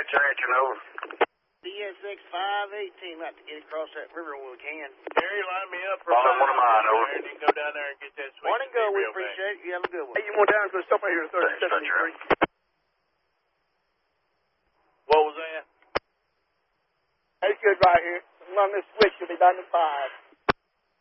Action, over. DSX 518, like to get across that river when we can. Gary, line me up for Follow one of mine, over. and you can go down there and get that sweet. Morning, go. We appreciate it. You have a good one. Hey, you want down to stop right here at 3073. What was that? That's good right here. Along this switch, you'll be down to 5.